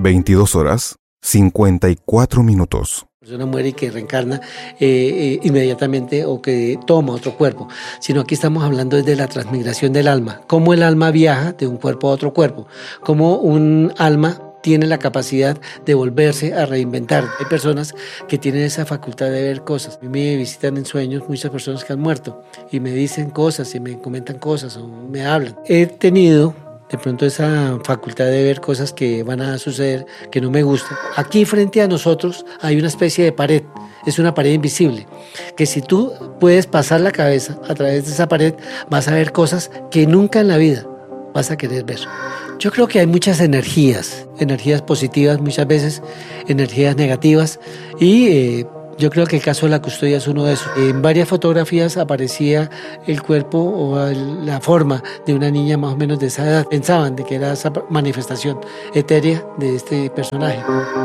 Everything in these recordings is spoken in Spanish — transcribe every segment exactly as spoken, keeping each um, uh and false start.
veintidós horas, cincuenta y cuatro minutos. La persona muere y que reencarna eh, eh, inmediatamente o que toma otro cuerpo, sino aquí estamos hablando de la transmigración del alma, cómo el alma viaja de un cuerpo a otro cuerpo, cómo un alma tiene la capacidad de volverse a reinventar. Hay personas que tienen esa facultad de ver cosas. A mí me visitan en sueños muchas personas que han muerto y me dicen cosas y me comentan cosas o me hablan. He tenido de pronto esa facultad de ver cosas que van a suceder que no me gustan. Aquí frente a nosotros hay una especie de pared, es una pared invisible, que si tú puedes pasar la cabeza a través de esa pared, vas a ver cosas que nunca en la vida vas a querer ver. Yo creo que hay muchas energías, energías positivas muchas veces, energías negativas y eh, yo creo que el caso de la custodia es uno de esos. En varias fotografías aparecía el cuerpo o el, la forma de una niña más o menos de esa edad. Pensaban de que era esa manifestación etérea de este personaje.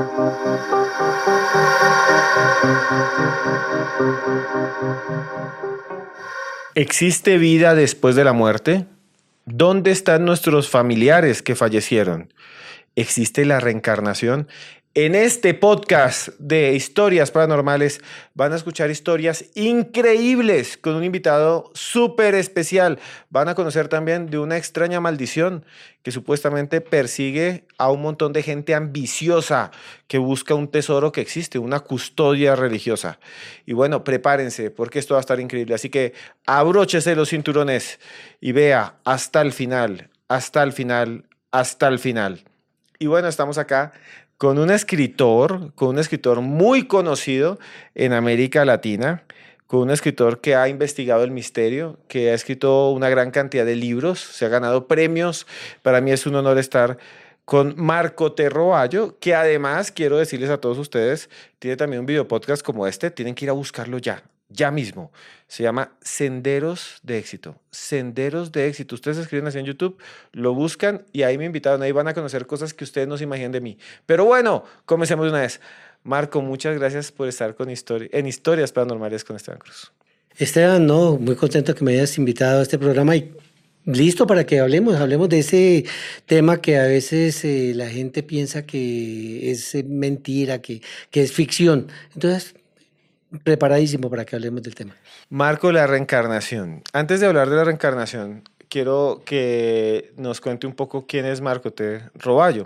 ¿Existe vida después de la muerte? ¿Dónde están nuestros familiares que fallecieron? ¿Existe la reencarnación? En este podcast de historias paranormales van a escuchar historias increíbles con un invitado súper especial. Van a conocer también de una extraña maldición que supuestamente persigue a un montón de gente ambiciosa que busca un tesoro que existe, una custodia religiosa. Y bueno, prepárense porque esto va a estar increíble. Así que abróchese los cinturones y vea hasta el final, hasta el final, hasta el final. Y bueno, estamos acá con un escritor, con un escritor muy conocido en América Latina, con un escritor que ha investigado el misterio, que ha escrito una gran cantidad de libros, se ha ganado premios. Para mí es un honor estar con Marco T. Roballo, que además, quiero decirles a todos ustedes, tiene también un video podcast como este, tienen que ir a buscarlo ya, ya mismo. Se llama Senderos de Éxito. Senderos de Éxito. Ustedes escriben así en YouTube, lo buscan y ahí me invitaron. Ahí van a conocer cosas que ustedes no se imaginan de mí. Pero bueno, comencemos de una vez. Marco, muchas gracias por estar con histori- en Historias Paranormales con Esteban Cruz. Esteban, no, muy contento que me hayas invitado a este programa y listo para que hablemos, hablemos de ese tema que a veces eh, la gente piensa que es eh, mentira, que, que es ficción. Entonces, preparadísimo para que hablemos del tema. Marco, la reencarnación. Antes de hablar de la reencarnación, quiero que nos cuente un poco quién es Marco T. Roballo.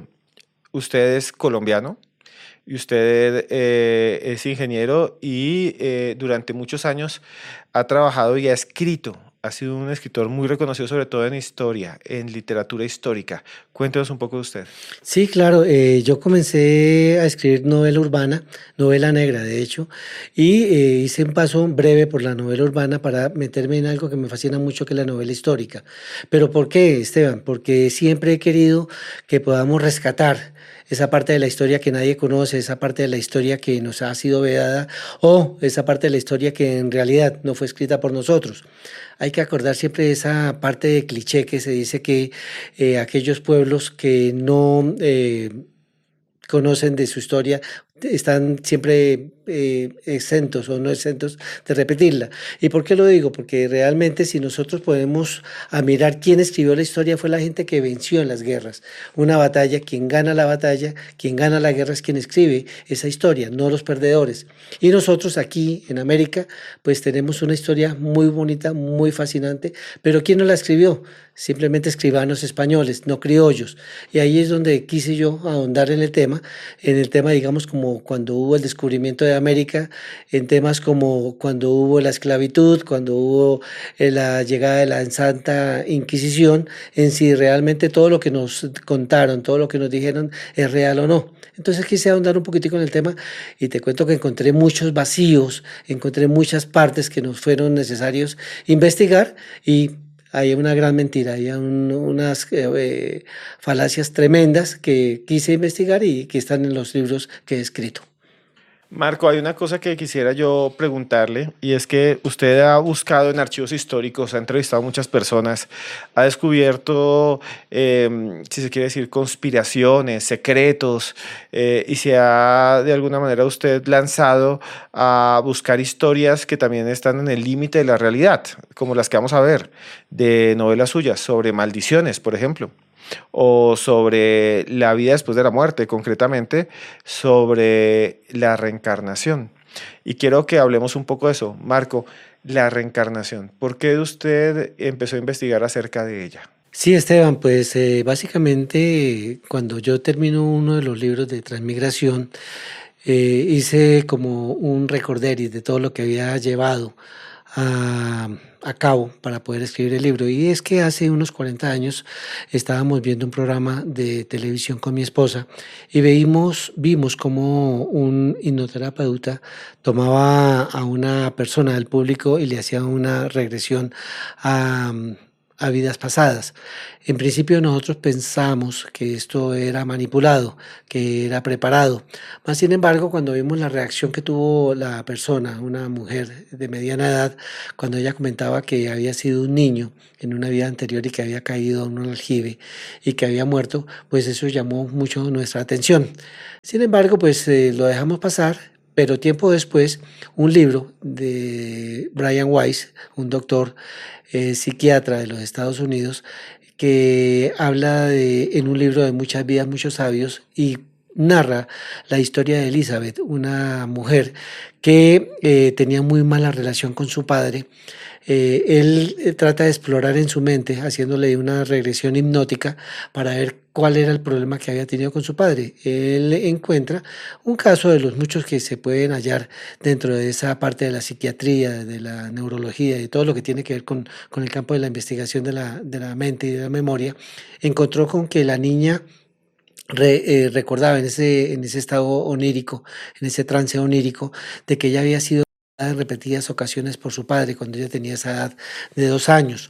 Usted es colombiano y usted eh, es ingeniero y eh, durante muchos años ha trabajado y ha escrito. Ha sido un escritor muy reconocido, sobre todo en historia, en literatura histórica. Cuéntenos un poco de usted. Sí, claro. Eh, yo comencé a escribir novela urbana, novela negra, de hecho, y eh, hice un paso breve por la novela urbana para meterme en algo que me fascina mucho, que es la novela histórica. ¿Pero por qué, Esteban? Porque siempre he querido que podamos rescatar esa parte de la historia que nadie conoce, esa parte de la historia que nos ha sido vedada o esa parte de la historia que en realidad no fue escrita por nosotros. Hay que acordar siempre de esa parte de cliché que se dice que eh, aquellos pueblos que no eh, conocen de su historia están siempre eh, exentos o no exentos de repetirla. ¿Y por qué lo digo? Porque realmente si nosotros podemos a mirar quién escribió la historia fue la gente que venció en las guerras. Una batalla, quien gana la batalla, quien gana la guerra es quien escribe esa historia, no los perdedores. Y nosotros aquí en América pues tenemos una historia muy bonita, muy fascinante, pero ¿quién no la escribió? Simplemente escribanos españoles, no criollos. Y ahí es donde quise yo ahondar en el tema, en el tema digamos como cuando hubo el descubrimiento de América, en temas como cuando hubo la esclavitud, cuando hubo la llegada de la Santa Inquisición, en si realmente todo lo que nos contaron, todo lo que nos dijeron es real o no. Entonces quise ahondar un poquitico en el tema y te cuento que encontré muchos vacíos, encontré muchas partes que nos fueron necesarios investigar y hay una gran mentira, hay un, unas eh, falacias tremendas que quise investigar y que están en los libros que he escrito. Marco, hay una cosa que quisiera yo preguntarle y es que usted ha buscado en archivos históricos, ha entrevistado a muchas personas, ha descubierto, eh, si se quiere decir, conspiraciones, secretos eh, y se ha de alguna manera usted lanzado a buscar historias que también están en el límite de la realidad, como las que vamos a ver, de novelas suyas sobre maldiciones, por ejemplo. o sobre la vida después de la muerte, concretamente sobre la reencarnación. Y quiero que hablemos un poco de eso. Marco, la reencarnación. ¿Por qué usted empezó a investigar acerca de ella? Sí, Esteban, pues eh, básicamente cuando yo termino uno de los libros de Transmigración, eh, hice como un recorderis de todo lo que había llevado a, a cabo para poder escribir el libro. Y es que hace unos cuarenta años estábamos viendo un programa de televisión con mi esposa y veimos, vimos como un hipnoterapeuta tomaba a una persona del público y le hacía una regresión a a vidas pasadas. En principio nosotros pensamos que esto era manipulado, que era preparado. Más sin embargo, cuando vimos la reacción que tuvo la persona, una mujer de mediana edad, cuando ella comentaba que había sido un niño en una vida anterior y que había caído en un aljibe y que había muerto, pues eso llamó mucho nuestra atención. Sin embargo, pues eh, lo dejamos pasar. Pero tiempo después, un libro de Brian Weiss, un doctor eh, psiquiatra de los Estados Unidos, que habla de, en un libro de muchas vidas, muchos sabios, y narra la historia de Elizabeth, una mujer que eh, tenía muy mala relación con su padre. Eh, él eh, trata de explorar en su mente, haciéndole una regresión hipnótica para ver cuál era el problema que había tenido con su padre. Él encuentra un caso de los muchos que se pueden hallar dentro de esa parte de la psiquiatría, de la neurología y todo lo que tiene que ver con, con el campo de la investigación de la, de la mente y de la memoria. Encontró con que la niña Re, eh, recordaba en ese, en ese estado onírico, en ese trance onírico, de que ella había sido en repetidas ocasiones por su padre cuando ella tenía esa edad de dos años.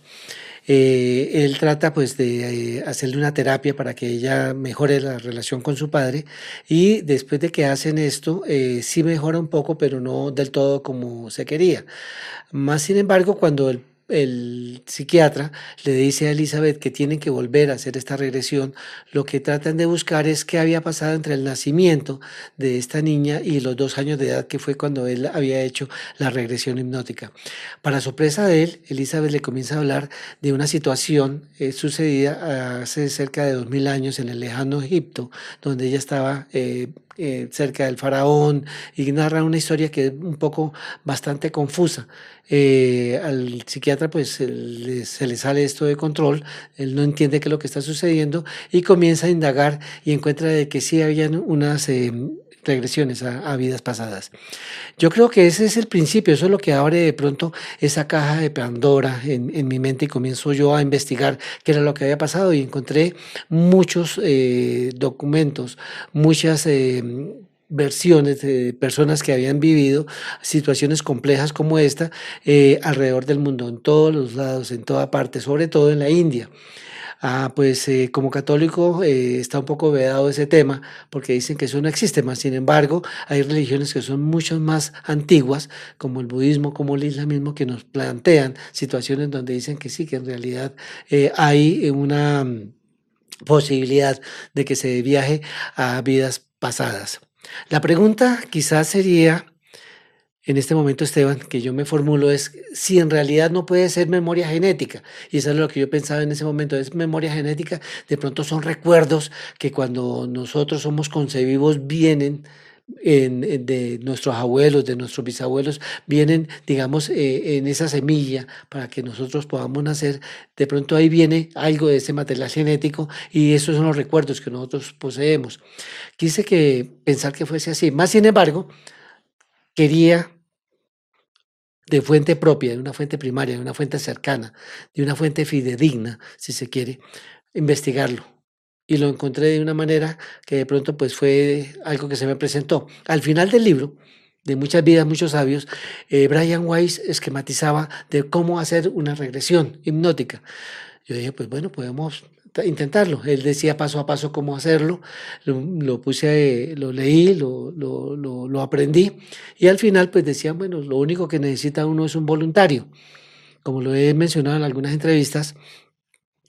Eh, él trata pues de eh, hacerle una terapia para que ella mejore la relación con su padre y después de que hacen esto, eh, sí mejora un poco, pero no del todo como se quería. Más sin embargo, cuando el el psiquiatra le dice a Elizabeth que tienen que volver a hacer esta regresión, lo que tratan de buscar es qué había pasado entre el nacimiento de esta niña y los dos años de edad que fue cuando él había hecho la regresión hipnótica. Para sorpresa de él, Elizabeth le comienza a hablar de una situación eh, sucedida hace cerca de dos mil años en el lejano Egipto, donde ella estaba eh, eh, cerca del faraón y narra una historia que es un poco bastante confusa. Eh, al psiquiatra pues se le, se le sale esto de control, él no entiende qué es lo que está sucediendo y comienza a indagar y encuentra de que sí habían unas eh, regresiones a, a vidas pasadas. Yo creo que ese es el principio, eso es lo que abre de pronto esa caja de Pandora en, en mi mente y comienzo yo a investigar qué era lo que había pasado y encontré muchos eh, documentos, muchas eh, versiones de personas que habían vivido situaciones complejas como esta eh, alrededor del mundo, en todos los lados, en toda parte, sobre todo en la India. Ah, pues eh, como católico eh, está un poco vedado ese tema porque dicen que eso no existe más. Sin embargo, hay religiones que son mucho más antiguas, como el budismo, como el islamismo, que nos plantean situaciones donde dicen que sí, que en realidad eh, hay una mm, posibilidad de que se viaje a vidas pasadas. La pregunta quizás sería, en este momento, Esteban, que yo me formulo es si en realidad no puede ser memoria genética. Y eso es lo que yo pensaba en ese momento, es memoria genética, de pronto son recuerdos que cuando nosotros somos concebidos vienen en, en de nuestros abuelos, de nuestros bisabuelos, vienen, digamos, eh, en esa semilla para que nosotros podamos nacer. De pronto ahí viene algo de ese material genético y esos son los recuerdos que nosotros poseemos. Quise que pensar que fuese así. Más sin embargo, quería de fuente propia, de una fuente primaria, de una fuente cercana, de una fuente fidedigna, si se quiere, investigarlo. Y lo encontré de una manera que de pronto pues fue algo que se me presentó. Al final del libro, de Muchas vidas, muchos sabios, eh, Brian Weiss esquematizaba de cómo hacer una regresión hipnótica. Yo dije, pues bueno, podemos intentarlo. Él decía paso a paso cómo hacerlo, lo, lo puse, eh, lo leí, lo, lo, lo, lo aprendí y al final pues decía, bueno, lo único que necesita uno es un voluntario. Como lo he mencionado en algunas entrevistas,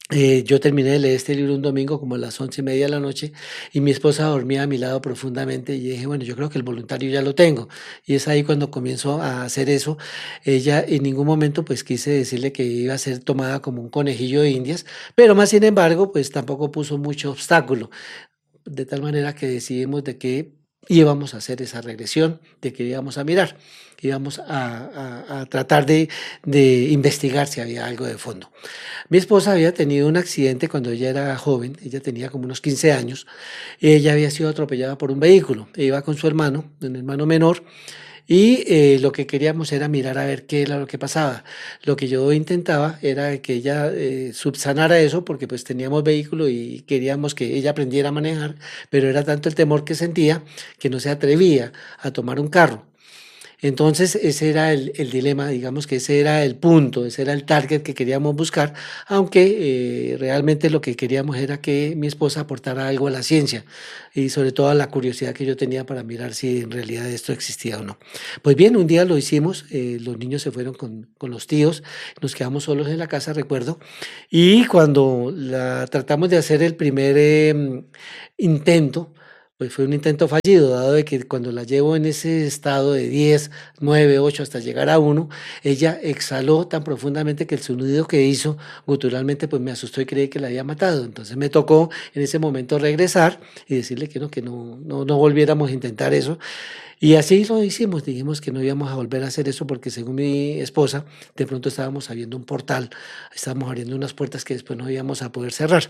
Eh, yo terminé de leer este libro un domingo como a las once y media de la noche y mi esposa dormía a mi lado profundamente y dije, bueno, yo creo que el voluntario ya lo tengo. Y es ahí cuando comienzo a hacer eso. Ella en ningún momento pues quise decirle que iba a ser tomada como un conejillo de Indias, pero más sin embargo pues tampoco puso mucho obstáculo, de tal manera que decidimos de que íbamos a hacer esa regresión, de que íbamos a mirar, íbamos a, a- a tratar de, de investigar si había algo de fondo. Mi esposa había tenido un accidente cuando ella era joven, ella tenía como unos quince años, ella había sido atropellada por un vehículo, iba con su hermano, un hermano menor, y eh, lo que queríamos era mirar a ver qué era lo que pasaba. Lo que yo intentaba era que ella eh, subsanara eso porque pues teníamos vehículo y queríamos que ella aprendiera a manejar, pero era tanto el temor que sentía que no se atrevía a tomar un carro. Entonces ese era el, el dilema, digamos que ese era el punto, ese era el target que queríamos buscar, aunque eh, realmente lo que queríamos era que mi esposa aportara algo a la ciencia y sobre todo a la curiosidad que yo tenía para mirar si en realidad esto existía o no. Pues bien, un día lo hicimos, eh, los niños se fueron con, con los tíos, nos quedamos solos en la casa, recuerdo, y cuando la, tratamos de hacer el primer eh, intento, pues fue un intento fallido, dado de que cuando la llevo en ese estado de diez, nueve, ocho hasta llegar a uno, ella exhaló tan profundamente que el sonido que hizo guturalmente pues me asustó y creí que la había matado. Entonces me tocó en ese momento regresar y decirle que no, que no, no, no volviéramos a intentar eso. Y así lo hicimos, dijimos que no íbamos a volver a hacer eso porque según mi esposa, de pronto estábamos abriendo un portal, estábamos abriendo unas puertas que después no íbamos a poder cerrar.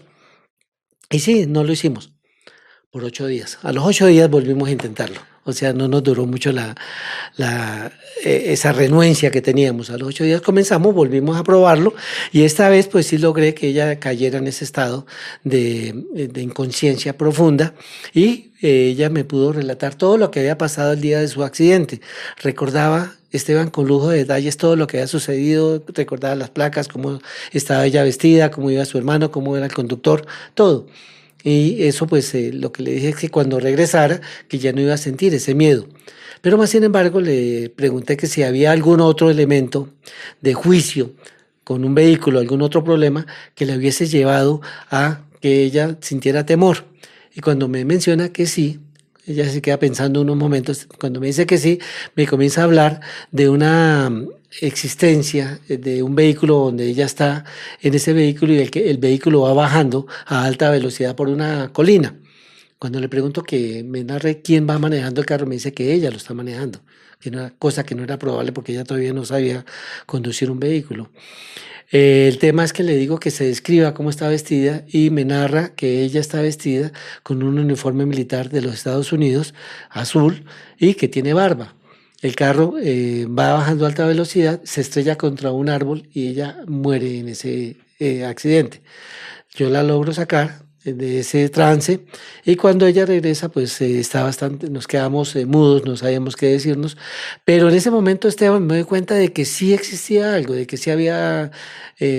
Y sí, no lo hicimos por ocho días. A los ocho días volvimos a intentarlo. O sea, no nos duró mucho la, la, eh, esa renuencia que teníamos. A los ocho días comenzamos, volvimos a probarlo y esta vez pues sí logré que ella cayera en ese estado de, de inconsciencia profunda y eh, ella me pudo relatar todo lo que había pasado el día de su accidente. Recordaba, Esteban, con lujo de detalles todo lo que había sucedido, recordaba las placas, cómo estaba ella vestida, cómo iba su hermano, cómo era el conductor, todo. Y eso pues eh, lo que le dije es que cuando regresara, que ya no iba a sentir ese miedo. Pero más sin embargo le pregunté que si había algún otro elemento de juicio con un vehículo, algún otro problema que le hubiese llevado a que ella sintiera temor. Y cuando me menciona que sí, ella se queda pensando unos momentos, cuando me dice que sí, me comienza a hablar de una mm, existencia eh, de un vehículo donde ella está en ese vehículo y el, que, el vehículo va bajando a alta velocidad por una colina. Cuando le pregunto que me narre quién va manejando el carro, me dice que ella lo está manejando, que no era, cosa que no era probable porque ella todavía no sabía conducir un vehículo. Eh, el tema es que le digo que se describa cómo está vestida y me narra que ella está vestida con un uniforme militar de los Estados Unidos, azul, y que tiene barba. El carro eh, va bajando a alta velocidad, se estrella contra un árbol y ella muere en ese eh, accidente. Yo la logro sacar de ese trance y cuando ella regresa pues eh, está bastante, nos quedamos eh, mudos, no sabíamos qué decirnos, pero en ese momento, Esteban, me doy cuenta de que sí existía algo, de que sí había eh,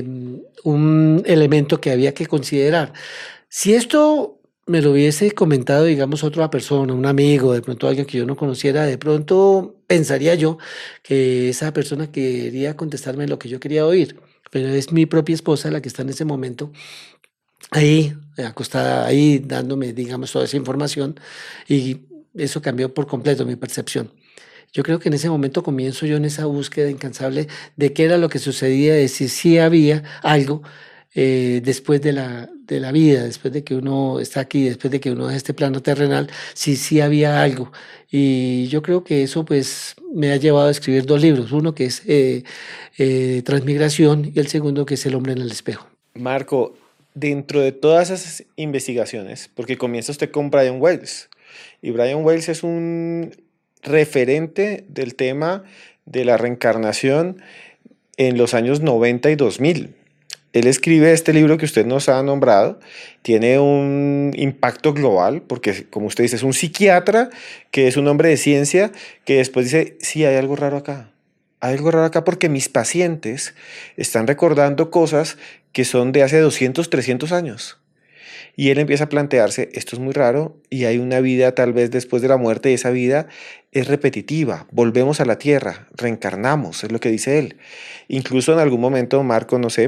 un elemento que había que considerar. Si esto me lo hubiese comentado, digamos, otra persona, un amigo, de pronto alguien que yo no conociera, de pronto pensaría yo que esa persona quería contestarme lo que yo quería oír, pero es mi propia esposa la que está en ese momento ahí, eh, acostada ahí, dándome, digamos, toda esa información y eso cambió por completo mi percepción. Yo creo que en ese momento comienzo yo en esa búsqueda incansable de qué era lo que sucedía, de si sí había algo eh, después de la, de la vida, después de que uno está aquí, después de que uno deja este plano terrenal, si sí había algo. Y yo creo que eso pues me ha llevado a escribir dos libros, uno que es eh, eh, Transmigración y el segundo que es El hombre en el espejo. Marco, dentro de todas esas investigaciones, porque comienza usted con Brian Wells, y Brian Wells es un referente del tema de la reencarnación en los años noventa y dos mil. Él escribe este libro que usted nos ha nombrado, tiene un impacto global, porque como usted dice, es un psiquiatra que es un hombre de ciencia que después dice, sí, hay algo raro acá. Hay algo raro acá porque mis pacientes están recordando cosas que son de hace doscientos, trescientos años. Y él empieza a plantearse, esto es muy raro y hay una vida tal vez después de la muerte y esa vida es repetitiva. Volvemos a la tierra, reencarnamos, es lo que dice él. Incluso en algún momento, Marco, no sé,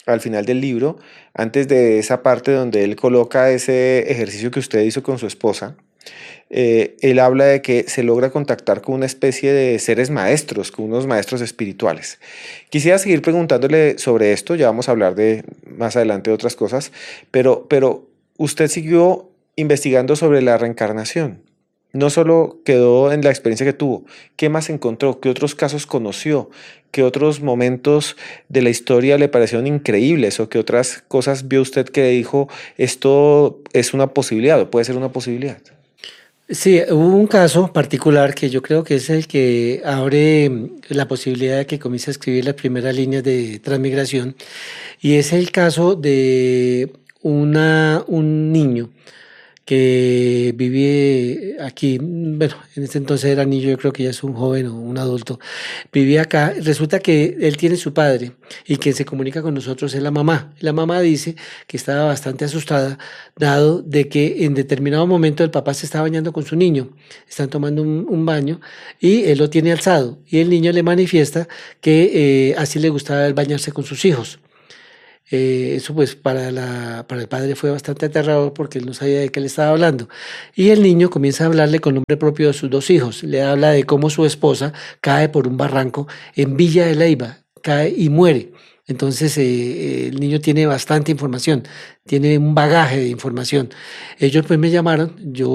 al final del libro, antes de esa parte donde él coloca ese ejercicio que usted hizo con su esposa, eh, él habla de que se logra contactar con una especie de seres maestros, con unos maestros espirituales. Quisiera seguir preguntándole sobre esto, ya vamos a hablar de más adelante de otras cosas, pero, pero usted siguió investigando sobre la reencarnación. No solo quedó en la experiencia que tuvo, ¿qué más encontró? ¿Qué otros casos conoció? ¿Qué otros momentos de la historia le parecieron increíbles? ¿O qué otras cosas vio usted que dijo, esto es una posibilidad o puede ser una posibilidad? Sí, hubo un caso particular que yo creo que es el que abre la posibilidad de que comience a escribir las primeras líneas de transmigración, y es el caso de una, un niño que vive aquí. Bueno, en ese entonces era niño, yo creo que ya es un joven o un adulto, vivía acá. Resulta que él tiene su padre y quien se comunica con nosotros es la mamá. La mamá dice que estaba bastante asustada, dado de que en determinado momento el papá se está bañando con su niño, están tomando un, un baño y él lo tiene alzado, y el niño le manifiesta que eh, así le gustaba el bañarse con sus hijos. Eh, eso pues para, la, para el padre fue bastante aterrador porque él no sabía de qué le estaba hablando. Y el niño comienza a hablarle con nombre propio de sus dos hijos. Le habla de cómo su esposa cae por un barranco en Villa de Leyva, cae y muere. Entonces eh, el niño tiene bastante información, tiene un bagaje de información. Ellos pues me llamaron, yo